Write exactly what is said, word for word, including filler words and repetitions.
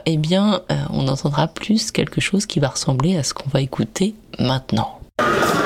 eh bien, euh, on entendra plus quelque chose qui va ressembler à ce qu'on va écouter maintenant.